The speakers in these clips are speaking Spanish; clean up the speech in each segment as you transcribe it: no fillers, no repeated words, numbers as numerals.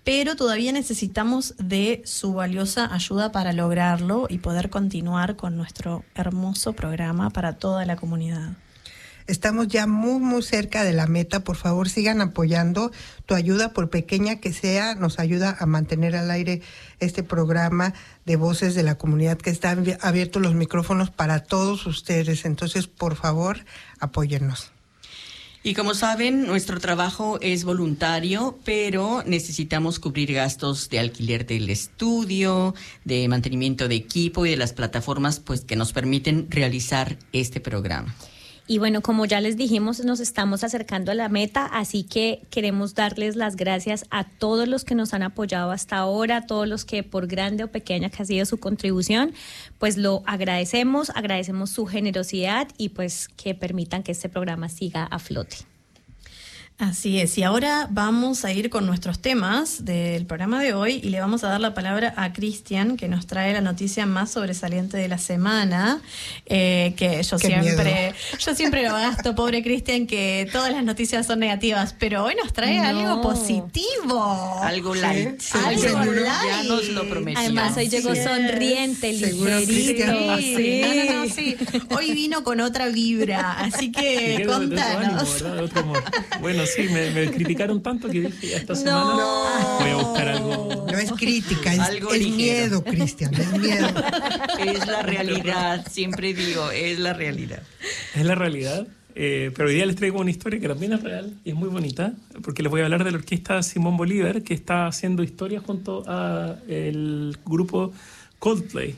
pero todavía necesitamos de su valiosa ayuda para lograrlo y poder continuar con nuestro hermoso programa para toda la comunidad. Estamos ya muy cerca de la meta. Por favor, sigan apoyando. Tu ayuda, por pequeña que sea, nos ayuda a mantener al aire este programa de Voces de la Comunidad, que están abiertos los micrófonos para todos ustedes. Entonces, por favor, apóyennos. Y como saben, nuestro trabajo es voluntario, pero necesitamos cubrir gastos de alquiler del estudio, de mantenimiento de equipo y de las plataformas pues que nos permiten realizar este programa. Y bueno, como ya les dijimos, nos estamos acercando a la meta, así que queremos darles las gracias a todos los que nos han apoyado hasta ahora, a todos los que por grande o pequeña que ha sido su contribución, pues lo agradecemos su generosidad y pues que permitan que este programa siga a flote. Así es, y ahora vamos a ir con nuestros temas del programa de hoy y le vamos a dar la palabra a Cristian, que nos trae la noticia más sobresaliente de la semana, que yo siempre lo gasto, pobre Cristian, que todas las noticias son negativas, pero hoy nos trae algo positivo. Algo light. Algo light. Ya nos lo prometió. Además hoy llegó sonriente, ligerito. Sí. No, sí. Hoy vino con otra vibra, así que contanos. De otro humor. Bueno, sí, me criticaron tanto que dije, esta semana voy a buscar algo. No es crítica, es miedo, Cristian, es miedo. Es la realidad, siempre digo, es la realidad. Es la realidad, pero hoy día les traigo una historia que también es real y es muy bonita, porque les voy a hablar de la orquesta Simón Bolívar, que está haciendo historia junto a el grupo Coldplay.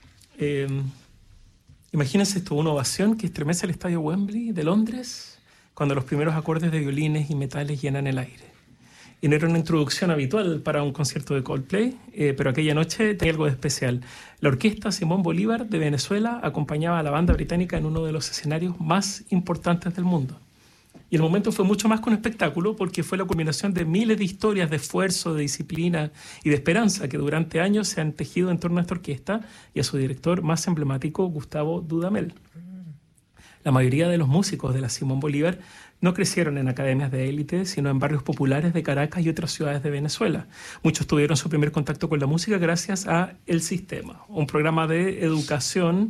Imagínense esto, una ovación que estremece el estadio Wembley de Londres, cuando los primeros acordes de violines y metales llenan el aire. Y no era una introducción habitual para un concierto de Coldplay, pero aquella noche tenía algo de especial. La orquesta Simón Bolívar de Venezuela acompañaba a la banda británica en uno de los escenarios más importantes del mundo. Y el momento fue mucho más que un espectáculo, porque fue la culminación de miles de historias de esfuerzo, de disciplina y de esperanza que durante años se han tejido en torno a esta orquesta y a su director más emblemático, Gustavo Dudamel. La mayoría de los músicos de la Simón Bolívar no crecieron en academias de élite, sino en barrios populares de Caracas y otras ciudades de Venezuela. Muchos tuvieron su primer contacto con la música gracias a El Sistema, un programa de educación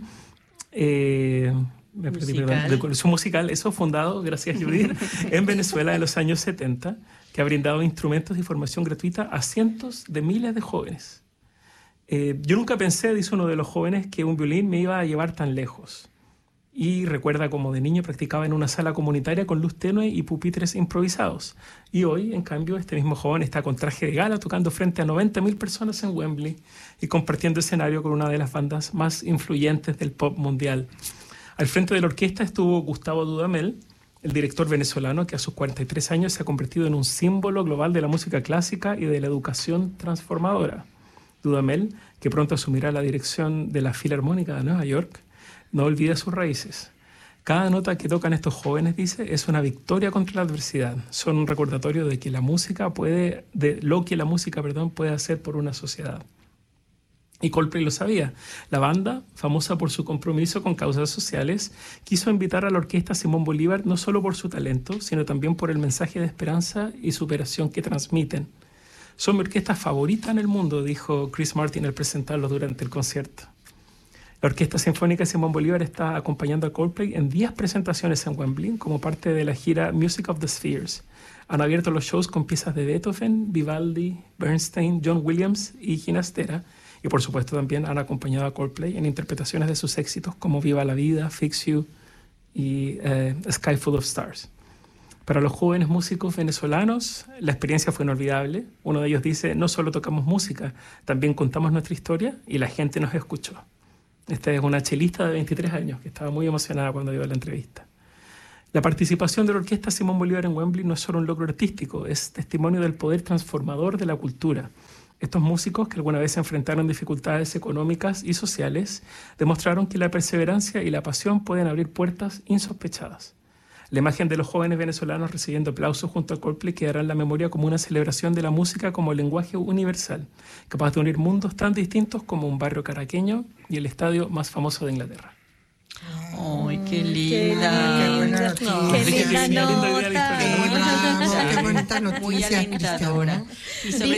de educación musical, eso fundado, gracias Judith, en Venezuela en los años 70, que ha brindado instrumentos y formación gratuita a cientos de miles de jóvenes. Yo nunca pensé, dice uno de los jóvenes, que un violín me iba a llevar tan lejos. Y recuerda como de niño practicaba en una sala comunitaria con luz tenue y pupitres improvisados. Y hoy, en cambio, este mismo joven está con traje de gala tocando frente a 90.000 personas en Wembley y compartiendo escenario con una de las bandas más influyentes del pop mundial. Al frente de la orquesta estuvo Gustavo Dudamel, el director venezolano que a sus 43 años se ha convertido en un símbolo global de la música clásica y de la educación transformadora. Dudamel, que pronto asumirá la dirección de la Filarmónica de Nueva York, no olvida sus raíces. Cada nota que tocan estos jóvenes, dice, es una victoria contra la adversidad. Son un recordatorio de que la música puede hacer por una sociedad. Y Coldplay lo sabía. La banda, famosa por su compromiso con causas sociales, quiso invitar a la orquesta Simón Bolívar no solo por su talento, sino también por el mensaje de esperanza y superación que transmiten. Son mi orquesta favorita en el mundo, dijo Chris Martin al presentarlo durante el concierto. La Orquesta Sinfónica Simón Bolívar está acompañando a Coldplay en 10 presentaciones en Wembley como parte de la gira Music of the Spheres. Han abierto los shows con piezas de Beethoven, Vivaldi, Bernstein, John Williams y Ginastera. Y por supuesto también han acompañado a Coldplay en interpretaciones de sus éxitos como Viva la Vida, Fix You y A Sky Full of Stars. Para los jóvenes músicos venezolanos, la experiencia fue inolvidable. Uno de ellos dice, no solo tocamos música, también contamos nuestra historia y la gente nos escuchó. Esta es una chelista de 23 años que estaba muy emocionada cuando dio la entrevista. La participación de la Orquesta Simón Bolívar en Wembley no es solo un logro artístico, es testimonio del poder transformador de la cultura. Estos músicos, que alguna vez enfrentaron dificultades económicas y sociales, demostraron que la perseverancia y la pasión pueden abrir puertas insospechadas. La imagen de los jóvenes venezolanos recibiendo aplausos junto a Coldplay quedará en la memoria como una celebración de la música como lenguaje universal, capaz de unir mundos tan distintos como un barrio caraqueño y el estadio más famoso de Inglaterra. ¡Ay, qué linda! ¡Qué buena noticia! ¡Qué linda nota! Qué bonita noticia, Muy alentadora. Y sobre